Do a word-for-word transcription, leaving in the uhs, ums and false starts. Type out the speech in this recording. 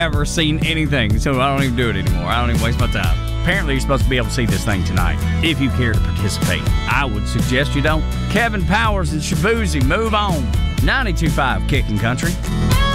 ever seen anything, so I don't even do it anymore. I don't even waste my time. Apparently, you're supposed to be able to see this thing tonight if you care to participate. I would suggest you don't. Kevin Powers and Shabuzi, move on. ninety-two point five Kicking Country.